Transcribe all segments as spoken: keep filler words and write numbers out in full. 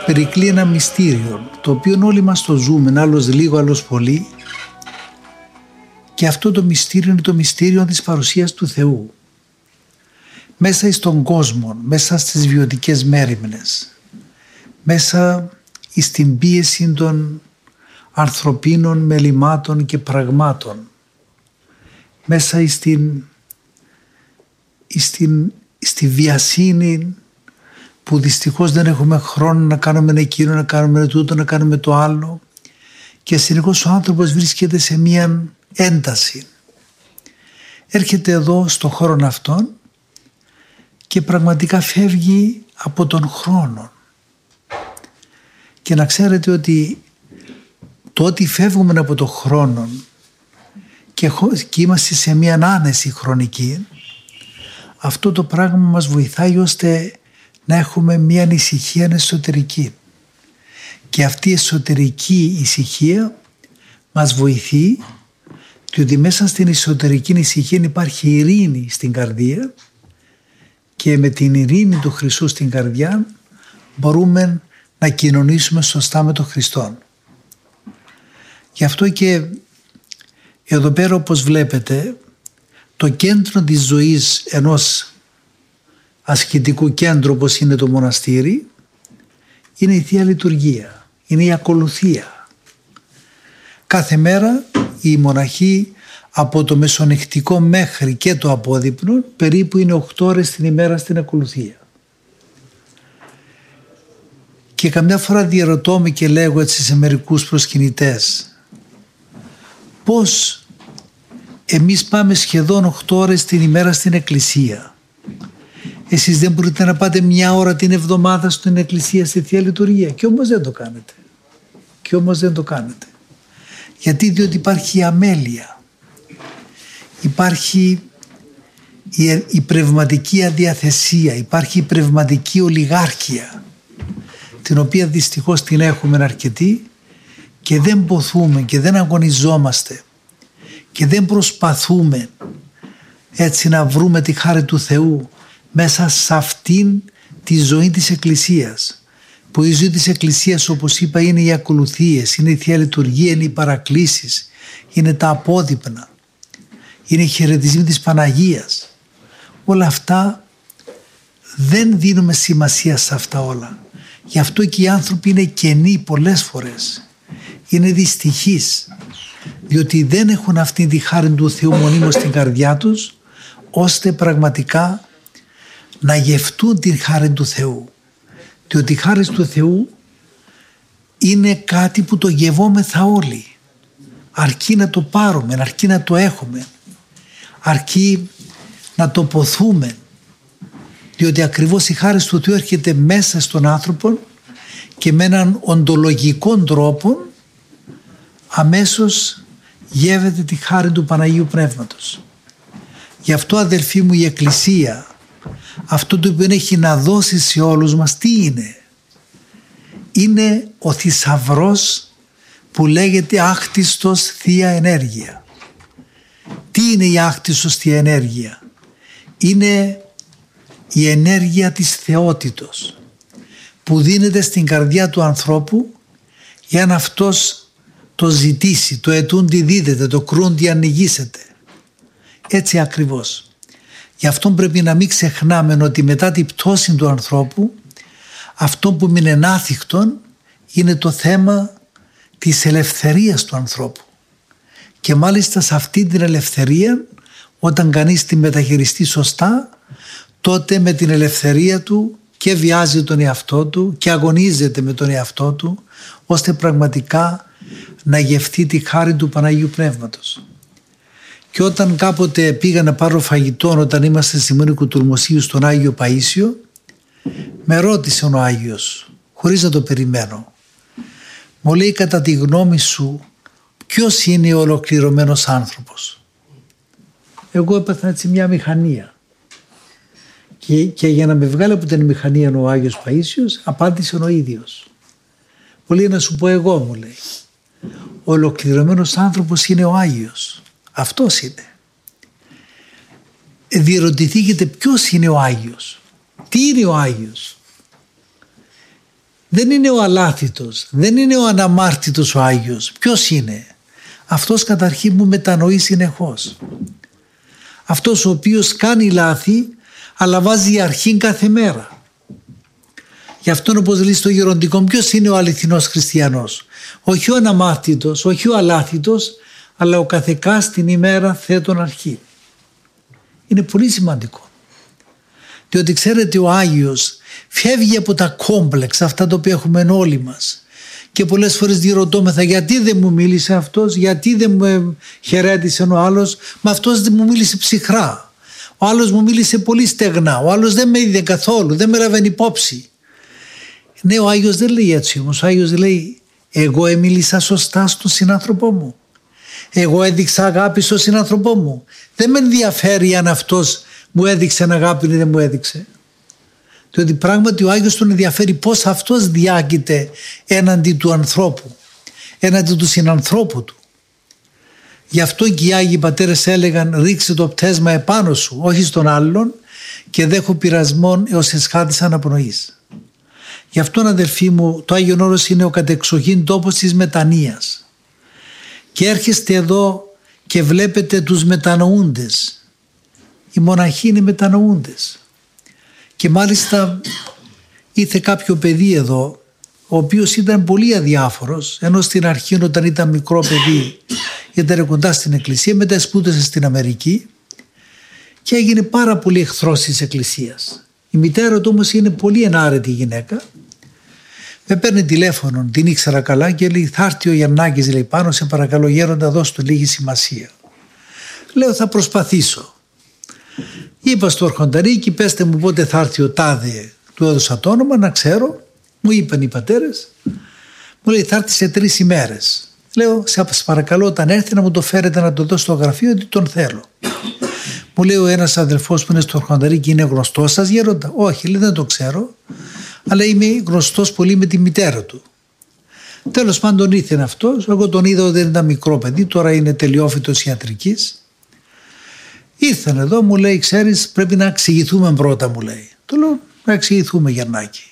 περικλεί ένα μυστήριο, το οποίο όλοι μας το ζούμε, άλλος λίγο, άλλος πολύ, και αυτό το μυστήριο είναι το μυστήριο της παρουσίας του Θεού. Μέσα στον κόσμο, μέσα στις βιωτικές μέριμνες, μέσα στην πίεση των ανθρωπίνων μελημάτων και πραγμάτων, μέσα στην, στην, στη βιασύνη που δυστυχώς δεν έχουμε χρόνο να κάνουμε εκείνο, να κάνουμε τούτο, να κάνουμε το άλλο, και συνεχώς ο άνθρωπος βρίσκεται σε μία ένταση. Έρχεται εδώ στο χώρο αυτόν και πραγματικά φεύγει από τον χρόνο. Και να ξέρετε ότι το ότι φεύγουμε από τον χρόνο και, και είμαστε σε μία άνεση χρονική, αυτό το πράγμα μας βοηθάει ώστε να έχουμε μία ησυχία εσωτερική. Και αυτή η εσωτερική ησυχία μας βοηθεί, διότι μέσα στην εσωτερική ησυχία υπάρχει ειρήνη στην καρδία, και με την ειρήνη του Χριστού στην καρδιά μπορούμε να κοινωνήσουμε σωστά με τον Χριστό. Γι' αυτό και εδώ πέρα, όπως βλέπετε, το κέντρο της ζωής ενός ασκητικού κέντρου όπως είναι το μοναστήρι είναι η Θεία Λειτουργία, είναι η ακολουθία. Κάθε μέρα οι μοναχοί από το μεσονυχτικό μέχρι και το απόδειπνο περίπου είναι οκτώ ώρες την ημέρα στην ακολουθία. Και καμιά φορά διαρωτώ με και λέγω έτσι σε μερικούς προσκυνητές, πώς εμείς πάμε σχεδόν οκτώ ώρες την ημέρα στην εκκλησία, εσείς δεν μπορείτε να πάτε μια ώρα την εβδομάδα στην εκκλησία στη Θεία Λειτουργία? Και όμως δεν το κάνετε. Και όμως δεν το κάνετε. Γιατί? Διότι υπάρχει η αμέλεια. Υπάρχει η, η πνευματική αδιαθεσία. Υπάρχει η πνευματική ολιγάρχεια, την οποία δυστυχώς την έχουμε αρκετή, και δεν ποθούμε και δεν αγωνιζόμαστε και δεν προσπαθούμε έτσι να βρούμε τη χάρη του Θεού μέσα σε αυτήν τη ζωή της Εκκλησίας, που η ζωή της Εκκλησίας, όπως είπα, είναι οι ακολουθίες, είναι η Θεία Λειτουργία, είναι οι παρακλήσεις, είναι τα απόδειπνα, είναι οι χαιρετισμοί της Παναγίας. Όλα αυτά δεν δίνουμε σημασία σε αυτά όλα. Γι' αυτό και οι άνθρωποι είναι κενοί πολλές φορές, είναι δυστυχείς, διότι δεν έχουν αυτή τη χάρη του Θεού μονίμως στην καρδιά τους, ώστε πραγματικά να γευτούν την χάρη του Θεού. Διότι η χάρη του Θεού είναι κάτι που το γευόμεθα όλοι. Αρκεί να το πάρουμε, αρκεί να το έχουμε, αρκεί να το ποθούμε. Διότι ακριβώς η χάρη του Θεού έρχεται μέσα στον άνθρωπο και με έναν οντολογικό τρόπο αμέσως γεύεται τη χάρη του Παναγίου Πνεύματος. Γι' αυτό, αδελφοί μου, η Εκκλησία, αυτό το οποίο έχει να δώσει σε όλους μας, τι είναι? Είναι ο θησαυρός που λέγεται άκτιστος Θεία Ενέργεια. Τι είναι η άκτιστος Θεία Ενέργεια? Είναι η ενέργεια της θεότητος που δίνεται στην καρδιά του ανθρώπου για να αυτός το ζητήσει, το αιτούντι δίδεται, το κρούντι ανοιγήσεται. Έτσι ακριβώς. Γι' αυτό πρέπει να μην ξεχνάμε ότι μετά την πτώση του ανθρώπου, αυτό που είναι ενάθικτον είναι το θέμα της ελευθερίας του ανθρώπου. Και μάλιστα σε αυτή την ελευθερία, όταν κανείς τη μεταχειριστεί σωστά, τότε με την ελευθερία του και βιάζει τον εαυτό του και αγωνίζεται με τον εαυτό του, ώστε πραγματικά να γευτεί τη χάρη του Παναγίου Πνεύματος. Και όταν κάποτε πήγα να πάρω φαγητό, όταν είμαστε στη Μονή Κουτουρμοσίου στον Άγιο Παΐσιο, με ρώτησε ο Άγιος, χωρίς να το περιμένω, μου λέει, κατά τη γνώμη σου ποιος είναι ο ολοκληρωμένος άνθρωπος? Εγώ έπαθα έτσι μια μηχανία. Και, και για να με βγάλει από την μηχανία ο Άγιος Παΐσιος, απάντησε ο ίδιος. Μου λέει, να σου πω εγώ, μου λέει, ο ολοκληρωμένος άνθρωπος είναι ο Άγιος. Αυτός είναι. Διερωτηθήκετε ποιος είναι ο Άγιος? Τι είναι ο Άγιος? Δεν είναι ο αλάθητος, δεν είναι ο αναμάρτητος ο Άγιος. Ποιος είναι? Αυτός καταρχήν που μετανοεί συνεχώς. Αυτός ο οποίος κάνει λάθη αλλά βάζει αρχήν κάθε μέρα. Γι' αυτόν, όπως λέει στο γεροντικό, ποιος είναι ο αληθινός χριστιανός? Όχι ο αναμάρτητος, όχι ο αλάθητος, αλλά ο καθεκάς την ημέρα θέτων αρχή. Είναι πολύ σημαντικό. Διότι ξέρετε, ο Άγιος φεύγει από τα κόμπλεξ, αυτά τα οποία έχουμε όλοι μας. Και πολλές φορές διερωτώμεθα, γιατί δεν μου μίλησε αυτός, γιατί δεν μου χαιρέτησε ο άλλος? Μα αυτός δεν μου μίλησε ψυχρά. Ο άλλος μου μίλησε πολύ στεγνά. Ο άλλος δεν με είδε καθόλου, δεν με έλαβε υπόψη. Ναι, ο Άγιος δεν λέει έτσι όμως. Ο Άγιος λέει, εγώ εμίλησα σωστά στον συνάνθρωπό μου. Εγώ έδειξα αγάπη στον συνάνθρωπό μου. Δεν με ενδιαφέρει αν αυτός μου έδειξε αγάπη ή δεν μου έδειξε. Διότι πράγματι ο Άγιος τον ενδιαφέρει πώς αυτός διάγεται έναντι του ανθρώπου, έναντι του συνανθρώπου του. Γι' αυτό και οι Άγιοι Πατέρες έλεγαν, ρίξε το πτέσμα επάνω σου, όχι στον άλλον, και δέχω πειρασμόν έως εσχάτης αναπνοής. Γι' αυτό, αδελφοί μου, το Άγιον Όρος είναι ο κατεξοχήν τόπος της μετανοίας. Και έρχεστε εδώ και βλέπετε τους μετανοούντες. Οι μοναχοί είναι μετανοούντες. Και μάλιστα ήρθε κάποιο παιδί εδώ, ο οποίος ήταν πολύ αδιάφορος, ενώ στην αρχή όταν ήταν μικρό παιδί ήταν κοντά στην εκκλησία, μετά σπούδασε στην Αμερική και έγινε πάρα πολύ εχθρός της εκκλησίας. Η μητέρα του όμως είναι πολύ ενάρετη γυναίκα. Με παίρνει τηλέφωνο, την ήξερα καλά και λέει, θα έρθει ο Γιαννάκης, λέει, πάνω, σε παρακαλώ γέροντα, δώσ' του λίγη σημασία. Λέω, θα προσπαθήσω. Είπα στο αρχονταρίκι, πέστε μου πότε θα έρθει ο τάδε, του έδωσα το όνομα να ξέρω. Μου είπαν οι πατέρες, μου λέει, θα έρθει σε τρεις ημέρες. Λέω, σε παρακαλώ όταν έρθει να μου το φέρετε να το δώσω στο γραφείο, ότι τον θέλω. Μου λέει ο ένας αδελφός που είναι στο αρχονταρίκι, είναι γνωστός σας γέροντα? Όχι, λέει, δεν το ξέρω, αλλά είμαι γνωστός πολύ με τη μητέρα του. Τέλος πάντων ήρθε αυτός, εγώ τον είδα όταν ήταν μικρό παιδί, τώρα είναι τελειόφοιτος ιατρικής. Ήρθαν εδώ, μου λέει, ξέρεις, πρέπει να εξηγηθούμε πρώτα, μου λέει. Του λέω, να εξηγηθούμε, Γιαννάκη.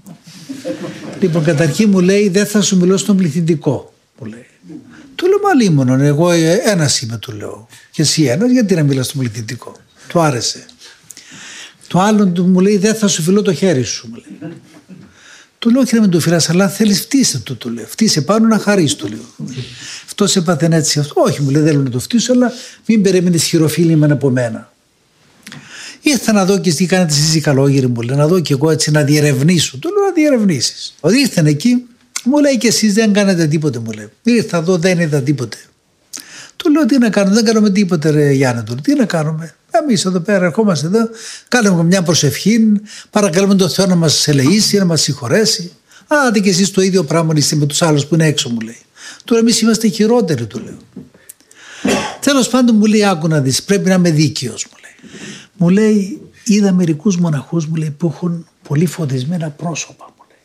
Λοιπόν, καταρχήν μου λέει, δεν θα σου μιλώ στον πληθυντικό, μου λέει. Του λέω, μα λίμωνον, εγώ ένας είμαι, του λέω. Και εσύ ένας, γιατί να μιλάς στον πληθυντικό? Του άρεσε. Το άλλον του μου λέει, δεν θα σου φιλώ το χέρι σου, μου λέει. Του λέω, όχι να μην το φυλάς, αλλά θέλεις φτύσε το, του λέω. Φτύσε πάνω να χαρείς, του λέω. Αυτός έπαθε έτσι αυτό. Όχι, μου λέει, δεν θέλω να το φτύσω, αλλά μην περιμένεις χειροφύλημα από μένα. Ήρθα να δω και τι κάνετε εσείς οι καλόγεροι, μου λέει, να δω και εγώ έτσι να διερευνήσω. Του λέω, να διερευνήσεις. Ότι ήρθαν εκεί, μου λέει, και εσείς δεν κάνετε τίποτε, μου λέει. Ήρθα εδώ, δεν είδα τίποτε. Του λέω, τι να κάνουμε, δεν κάνουμε τίποτε, ρε Γιάννη, του. Τι να κάνουμε. Εμείς εδώ πέρα ερχόμαστε εδώ, κάνουμε μια προσευχή, παρακαλούμε τον Θεό να μας ελεήσει, να μας συγχωρέσει. Άντε και εσείς το ίδιο πράγμα είστε με τους άλλους που είναι έξω, μου λέει. Τώρα εμείς είμαστε χειρότεροι, του λέω. Τέλος πάντων μου λέει, άκου να δεις, πρέπει να είμαι δίκαιος, μου λέει. Μου λέει, είδα μερικούς μοναχούς, μου λέει, που έχουν πολύ φωτισμένα πρόσωπα, μου λέει.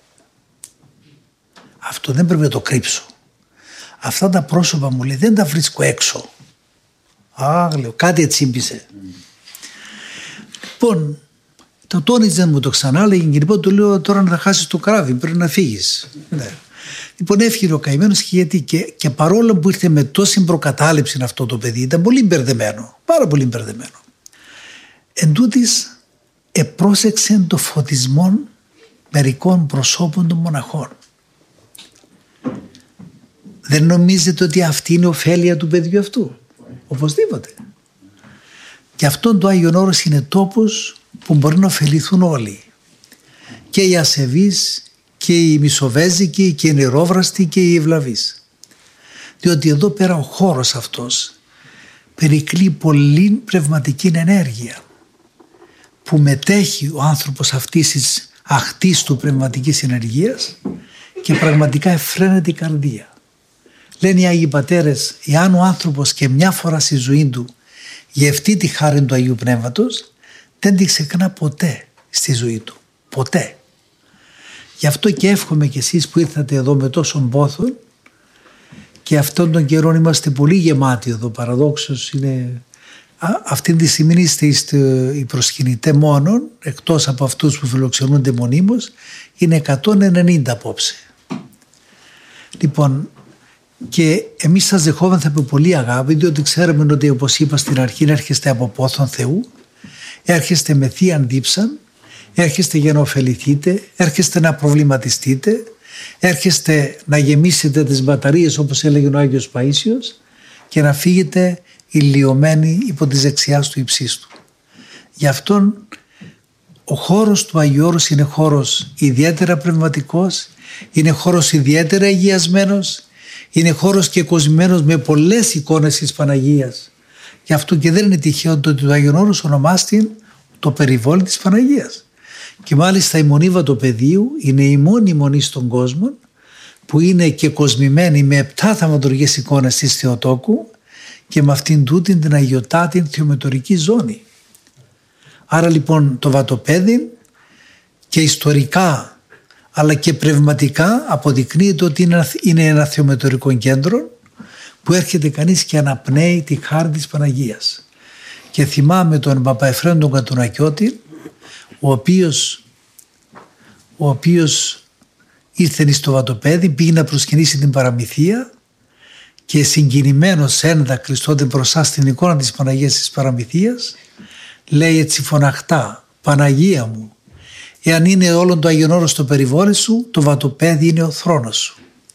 Αυτό δεν πρέπει να το κρύψω. Αυτά τα πρόσωπα, μου λέει, δεν τα βρίσκω έξω. Α, λέω, κάτι ετσίμπησε. Mm. Λοιπόν, το τόνιζε μου το ξανά, λέγει και λοιπόν του λέω, τώρα να θα χάσεις το καράβι, πρέπει να φύγεις. Ναι. Λοιπόν, έφυγε ο καημένος και γιατί και, και παρόλο που ήρθε με τόση προκατάληψη αυτό το παιδί, ήταν πολύ μπερδεμένο, πάρα πολύ μπερδεμένο. Εν τούτης, επρόσεξε το φωτισμό μερικών προσώπων των μοναχών. Δεν νομίζετε ότι αυτή είναι η ωφέλεια του παιδιού αυτού? Οπωσδήποτε. Και αυτόν το Άγιον Όρος είναι τόπος που μπορεί να ωφεληθούν όλοι. Και οι ασεβείς και οι μισοβέζικοι και οι νερόβραστοι και οι ευλαβείς. Διότι εδώ πέρα ο χώρος αυτός περικλεί πολύ πνευματική ενέργεια που μετέχει ο άνθρωπος αυτής της αχτής του πνευματικής ενεργείας και πραγματικά εφραίνεται η καρδία. Λένε οι Άγιοι Πατέρες, εάν ο άνθρωπος και μια φορά στη ζωή του γευτεί τη χάρη του Αγίου Πνεύματος, δεν τη ξεχνά ποτέ στη ζωή του. Ποτέ. Γι' αυτό και εύχομαι κι εσείς που ήρθατε εδώ με τόσον πόθο και αυτόν τον καιρό είμαστε πολύ γεμάτοι εδώ, παραδόξως είναι αυτή τη στιγμή είστε οι προσκυνητές μόνον, εκτός από αυτούς που φιλοξενούνται μονίμως, είναι εκατόν ενενήντα απόψε. Λοιπόν, και εμείς σας δεχόμαστε από πολύ αγάπη, διότι ξέρουμε ότι, όπως είπα στην αρχή, έρχεστε από πόθον Θεού, έρχεστε με θείαν δίψαν, έρχεστε για να ωφεληθείτε, έρχεστε να προβληματιστείτε, έρχεστε να γεμίσετε τις μπαταρίες, όπως έλεγε ο Άγιος Παΐσιος, και να φύγετε ηλιωμένοι υπό της δεξιάς του υψίστου. Γι' αυτόν ο χώρος του Αγίου Όρους είναι χώρος ιδιαίτερα πνευματικός, είναι χώρος ιδιαίτερα αγιασμένος, είναι χώρος και κοσμημένος με πολλές εικόνες της Παναγίας. Γι' αυτό και δεν είναι τυχαίο ότι το Άγιον Όρος ονομάστηκε το περιβόλι της Παναγίας. Και μάλιστα η Μονή Βατοπεδίου είναι η μόνη μονή στον κόσμο που είναι και κοσμημένη με επτά θαυματουργές εικόνες της Θεοτόκου και με αυτήν τούτην την αγιωτάτη θεομετωρική ζώνη. Άρα λοιπόν το Βατοπέδι και ιστορικά αλλά και πνευματικά αποδεικνύεται ότι είναι ένα θεομετωρικό κέντρο που έρχεται κανείς και αναπνέει τη χάρη της Παναγίας. Και θυμάμαι τον Παπαεφραίον τον Κατουνακιώτη, ο οποίος, ο οποίος ήρθε στο Βατοπέδι, πήγε να προσκυνήσει την παραμυθία και συγκινημένος έντακλης τότε μπροστά στην εικόνα της Παναγίας της Παραμυθίας, λέει έτσι φωναχτά: «Παναγία μου, εάν είναι όλο το Άγιον Όρος στο περιβόλι σου, το Βατοπέδι είναι ο θρόνος σου».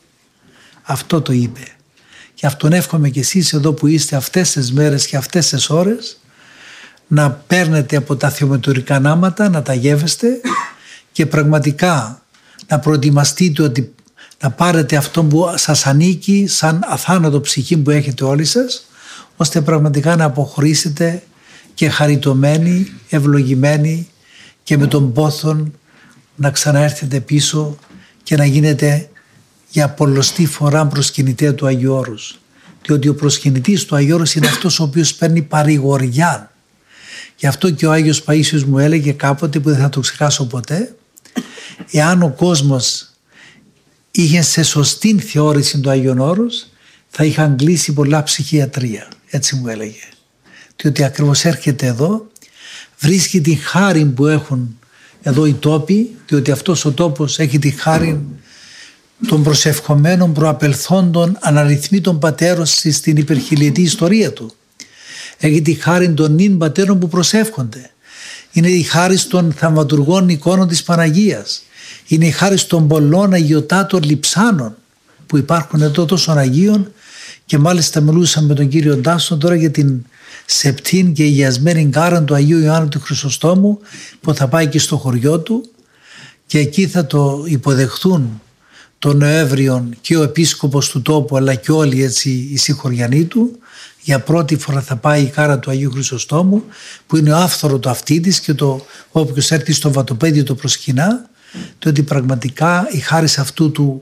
Αυτό το είπε. Και αυτόν εύχομαι και εσείς εδώ που είστε αυτές τις μέρες και αυτές τις ώρες να παίρνετε από τα θεομετωρικά νάματα, να τα γεύεστε και πραγματικά να προετοιμαστείτε ότι να πάρετε αυτό που σας ανήκει σαν αθάνατο ψυχή που έχετε όλοι σας, ώστε πραγματικά να αποχωρήσετε και χαριτωμένοι, ευλογημένοι και με τον πόθον να ξαναέρθετε πίσω και να γίνετε για πολλωστή φορά προσκυνητέ του Αγίου Όρους. Διότι ο προσκυνητής του Αγίου Όρους είναι αυτός ο οποίος παίρνει παρηγοριά. Γι' αυτό και ο Άγιος Παΐσιος μου έλεγε κάποτε, που δεν θα το ξεχάσω ποτέ, εάν ο κόσμος είχε σε σωστή θεώρηση του Αγίον Όρους, θα είχαν κλείσει πολλά ψυχιατρία. Έτσι μου έλεγε. Διότι ακριβώς έρχεται εδώ, βρίσκει τη χάρη που έχουν εδώ οι τόποι, διότι αυτός ο τόπος έχει τη χάρη των προσευχομένων προαπελθόντων αναριθμήτων πατέρων στην υπερχιλιετή ιστορία του. Έχει τη χάρη των νυν πατέρων που προσεύχονται. Είναι η χάρη των θαυματουργών εικόνων της Παναγίας. Είναι η χάρη των πολλών αγιωτάτων λειψάνων που υπάρχουν εδώ τόσων Αγίων, και μάλιστα μιλούσαμε με τον κύριο Ντάστον τώρα για την σεπτήν και αγιασμένη κάρα του Αγίου Ιωάννου του Χρυσοστόμου που θα πάει και στο χωριό του, και εκεί θα το υποδεχθούν τον Νοέμβριο και ο επίσκοπος του τόπου αλλά και όλοι έτσι οι συγχωριανοί του. Για πρώτη φορά θα πάει η κάρα του Αγίου Χρυσοστόμου που είναι ο άφθορο του αυτί της, και το όποιος έρθει στο Βατοπέδιο το προσκυνά, διότι πραγματικά η χάρις αυτού του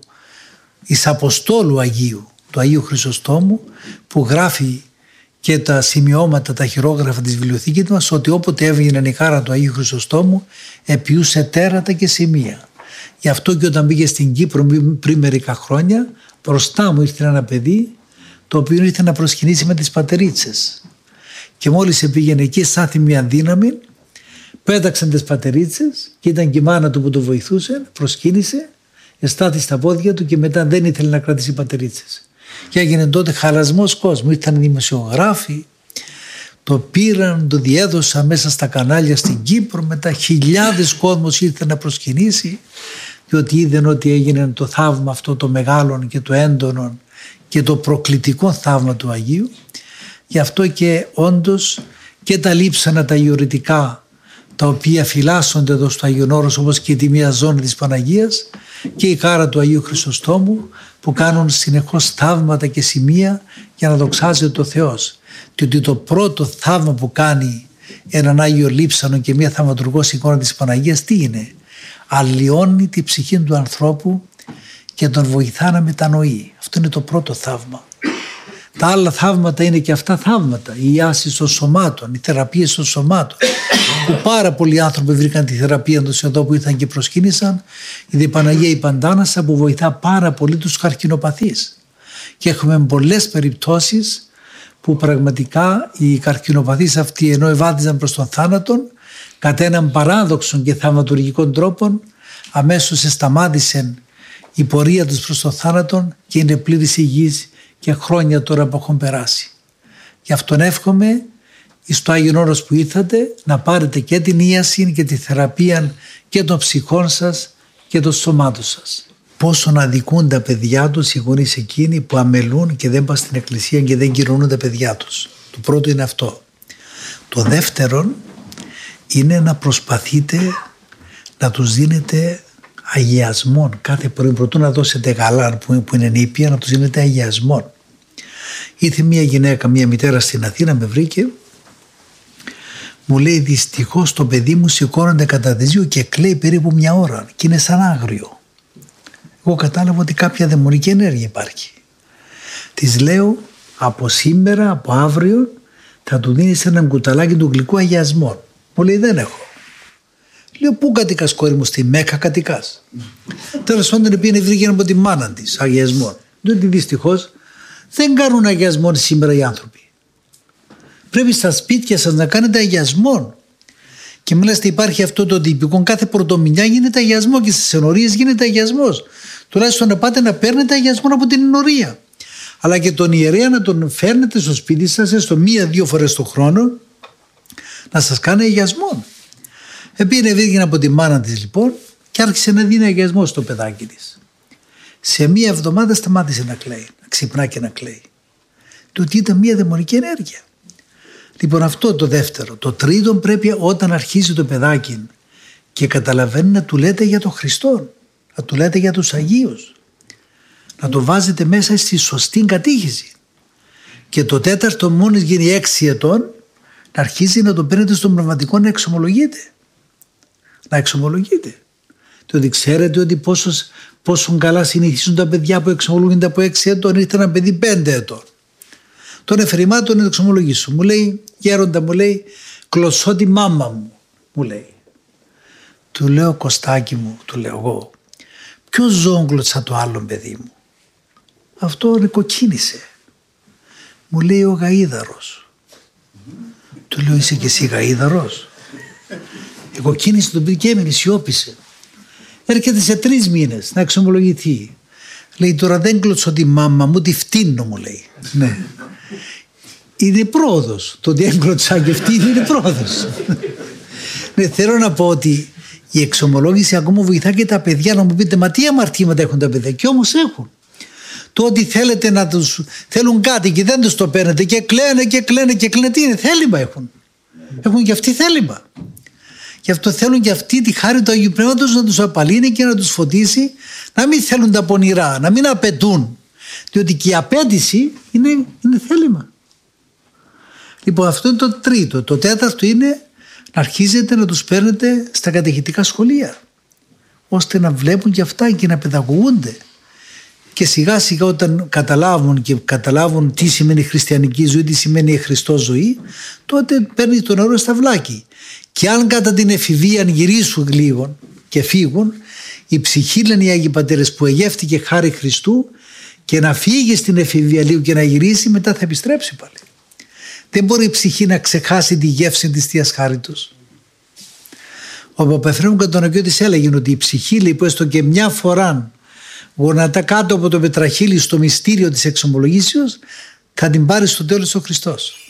εις Αποστόλου Αγίου, του Αγίου Χρυσοστόμου, που γράφει και τα σημειώματα, τα χειρόγραφα της βιβλιοθήκης μας, ότι όποτε έβγαινε η κάρα του Αγίου Χρυσοστόμου επιούσε τέρατα και σημεία. Γι' αυτό και όταν πήγε στην Κύπρο πριν μερικά χρόνια, μπροστά μου ήρθε ένα παιδί το οποίο ήρθε να προσκυνήσει με τις πατερίτσες. Και μόλις πήγαινε εκεί, στάθη μια δύναμη, πέταξαν τις πατερίτσες και ήταν και η μάνα του που το βοηθούσε, προσκύνησε, εστάθη στα πόδια του και μετά δεν ήθελε να κρατήσει πατερίτσες. Και έγινε τότε χαλασμός κόσμου. Ήρθαν οι δημοσιογράφοι, το πήραν, το διέδωσαν μέσα στα κανάλια στην Κύπρο, μετά χιλιάδες κόσμος ήρθε να προσκυνήσει, διότι είδαν ότι έγινε το θαύμα αυτό το μεγάλο και το έντονο και το προκλητικό θαύμα του Αγίου. Γι' αυτό και όντως και τα λείψανα τα ιωρητικά, τα οποία φυλάσσονται εδώ στο Άγιον Όρος, όπως και τη μία ζώνη της Παναγίας, και η κάρα του Αγίου Χρυσοστόμου, που κάνουν συνεχώς θαύματα και σημεία για να δοξάζεται ο Θεός. Διότι το πρώτο θαύμα που κάνει έναν Άγιο Λείψανο και μια θαυματουργός εικόνα της Παναγίας τι είναι? Αλλοιώνει τη ψυχή του ανθρώπου και τον βοηθά να μετανοεί. Αυτό είναι το πρώτο θαύμα. Τα άλλα θαύματα είναι και αυτά θαύματα. Οι ιάσεις των σωμάτων, οι θεραπείες των σωμάτων, που πάρα πολλοί άνθρωποι βρήκαν τη θεραπεία τους εδώ που ήρθαν και προσκύνησαν. Η Παναγία η Παντάνασα που βοηθά πάρα πολύ τους καρκινοπαθείς. Και έχουμε πολλές περιπτώσεις που πραγματικά οι καρκινοπαθείς αυτοί, ενώ ευάδιζαν προς τον θάνατον, κατά έναν παράδοξο και θαυματουργικό τρόπο αμέσως σταμάτησε η πορεία τους προς τον θάνατον και είναι πλήρης υγιής και χρόνια τώρα που έχουν περάσει. Γι' αυτόν εύχομαι στο Άγιον Όρος που ήρθατε να πάρετε και την ίαση και τη θεραπεία και των ψυχών σας και των σωμάτων σας. Πόσο να αδικούν τα παιδιά τους οι γονείς εκείνοι που αμελούν και δεν πάνε στην εκκλησία και δεν κυρώνουν τα παιδιά τους. Το πρώτο είναι αυτό. Το δεύτερο είναι να προσπαθείτε να τους δίνετε αγιασμόν. Κάθε πρωί προτού να δώσετε γαλά που είναι νήπια, να τους δίνετε αγιασμόν. Ήρθε μια γυναίκα, μια μητέρα στην Αθήνα, με βρήκε, μου λέει δυστυχώς το παιδί μου σηκώνεται κατά δυο και κλαίει περίπου μια ώρα και είναι σαν άγριο. Εγώ κατάλαβα ότι κάποια δαιμονική ενέργεια υπάρχει. Της λέω από σήμερα, από αύριο θα του δίνεις έναν κουταλάκι του γλυκού αγιασμών. Μου λέει δεν έχω. Λέω πού κατοικάς κόρη μου, στη Μέκα κατοικάς. Τέλος πάντων πήγαινε βρήκε από τη μάνα της αγιασμών. Διότι δυστυχώς δεν κάνουν αγιασμών σήμερα οι άνθρωποι. Πρέπει στα σπίτια σας να κάνετε αγιασμόν. Και μάλιστα υπάρχει αυτό το τυπικό, κάθε πρωτομηνιά γίνεται αγιασμό και στις ενορίες γίνεται αγιασμός. Τουλάχιστον να πάτε να παίρνετε αγιασμό από την ενορία. Αλλά και τον ιερέα να τον φέρνετε στο σπίτι σας έστω μία-δύο φορές το χρόνο να σας κάνει αγιασμό. Επήγαινε βγήκε από τη μάνα της λοιπόν και άρχισε να δίνει αγιασμό στο παιδάκι της. Σε μία εβδομάδα σταμάτησε να κλαίει, να ξυπνά και να κλαίει. Διότι ήταν μία δαιμονική ενέργεια. Λοιπόν αυτό το δεύτερο. Το τρίτο πρέπει όταν αρχίζει το παιδάκι και καταλαβαίνει να του λέτε για τον Χριστό, να του λέτε για τους Αγίους, να το βάζετε μέσα στη σωστή κατήχηση. Και το τέταρτο μόλις γίνει έξι ετών να αρχίζει να το παίρνετε στον πνευματικό να εξομολογείτε. Να εξομολογείτε. Διότι ξέρετε ότι πόσο, πόσο καλά συνεχίζουν τα παιδιά που εξομολογούνται από έξι ετών, ήρθε ένα παιδί πέντε ετών. Τον εφρημάτων να το εξομολογήσω. Μου λέει, γέροντα μου λέει, κλωτσώ τη μάμα μου, μου λέει. Του λέω Κωστάκι μου, του λέω εγώ, ποιο ζώο κλωτσά το άλλο παιδί μου. Αυτό νοικοκίνησε. Μου λέει ο γαΐδαρος. Του λέω είσαι και εσύ γαΐδαρος. Εγώ κίνησε τον παιδί και έμεινε, σιώπησε. Έρχεται σε τρεις μήνες να εξομολογηθεί. Λέει τώρα δεν κλωτσώ τη μάμα μου, τη φτύνω μου λέει. Ναι. Είναι πρόοδος. Το ότι έγκλωτσά και φτύνω είναι πρόοδος. Ναι, θέλω να πω ότι η εξομολόγηση ακόμα βοηθά και τα παιδιά να μου πείτε μα τι αμαρτήματα έχουν τα παιδιά και όμως έχουν. Το ότι θέλετε να τους θέλουν κάτι και δεν τους το παίρνετε και κλαίνε και κλαίνε και κλαίνε, τι είναι, θέλημα έχουν. Έχουν και αυτοί θέλημα. Γι' αυτό θέλουν και αυτοί τη χάρη του Αγίου Πνεύματος να τους απαλύνει και να τους φωτίσει, να μην θέλουν τα πονηρά, να μην απαιτούν. Διότι και η απέτηση είναι, είναι θέλημα. Λοιπόν αυτό είναι το τρίτο. Το τέταρτο είναι να αρχίζετε να τους παίρνετε στα κατεχητικά σχολεία, ώστε να βλέπουν και αυτά και να παιδαγωγούνται. Και σιγά σιγά όταν καταλάβουν και καταλάβουν τι σημαίνει χριστιανική ζωή, τι σημαίνει η Χριστός ζωή, τότε παίρνει το νερό σταυλάκι. Και αν κατά την εφηβεία γυρίσουν λίγο και φύγουν, η ψυχή λένε οι Άγιοι Πατέρες που εγεύτηκε χάρη Χριστού και να φύγει στην εφηβεία λίγο και να γυρίσει, μετά θα επιστρέψει πάλι. Δεν μπορεί η ψυχή να ξεχάσει τη γεύση της Θείας Χάριτος. Ο Παπαφρέμου κατά τον Αγιό της έλεγε ότι η ψυχή λέει που έστω και μια φορά γονατά κάτω από το πετραχύλι στο μυστήριο της εξομολογήσεως θα την πάρει στο τέλος ο Χριστός.